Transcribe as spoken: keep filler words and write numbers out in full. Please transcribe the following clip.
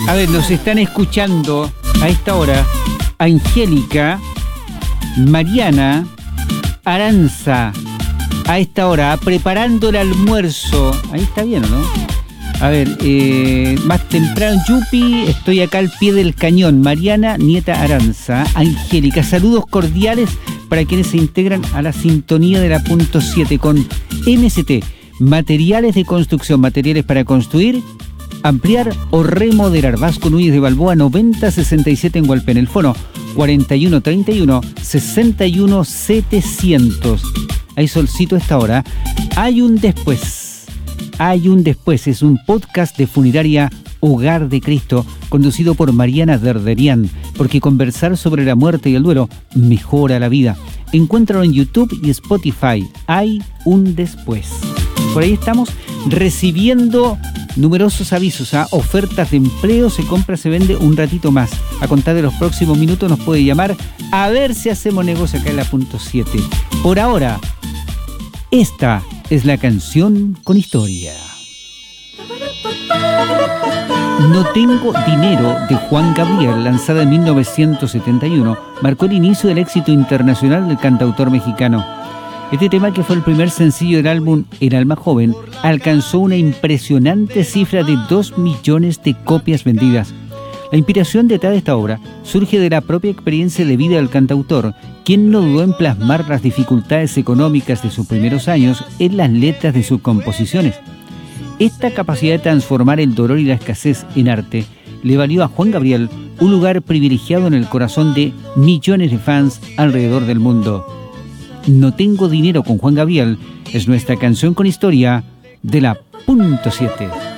A ver, nos están escuchando a esta hora Angélica, Mariana, Aranza, a esta hora, preparando el almuerzo. Ahí está bien, ¿o no? A ver, eh, más temprano, Yupi, estoy acá al pie del cañón. Mariana, Nieta, Aranza, Angélica, saludos cordiales para quienes se integran a la sintonía de la punto siete con M S T, materiales de construcción, materiales para construir, ampliar o remodelar. Vasco Núñez de Balboa, noventa sesenta y siete en Hualpén. El fono cuarenta y uno treinta y uno sesenta y uno setecientos. Ahí solcito esta hora. Hay un después. Hay un después. Es un podcast de Funeraria Hogar de Cristo, conducido por Mariana Derderian, porque conversar sobre la muerte y el duelo mejora la vida. Encuéntralo en YouTube y Spotify. Hay un después. Por ahí estamos recibiendo numerosos avisos a ofertas de empleo. Se compra, se vende un ratito más. A contar de los próximos minutos nos puede llamar a ver si hacemos negocio acá en la punto siete. Por ahora, esta es la canción con historia. No tengo dinero, de Juan Gabriel, lanzada en mil novecientos setenta y uno, marcó el inicio del éxito internacional del cantautor mexicano. Este tema, que fue el primer sencillo del álbum El Alma Joven, alcanzó una impresionante cifra de dos millones de copias vendidas. La inspiración detrás de esta obra surge de la propia experiencia de vida del cantautor, quien no dudó en plasmar las dificultades económicas de sus primeros años en las letras de sus composiciones. Esta capacidad de transformar el dolor y la escasez en arte le valió a Juan Gabriel un lugar privilegiado en el corazón de millones de fans alrededor del mundo. No tengo dinero, con Juan Gabriel, es nuestra canción con historia de la punto siete.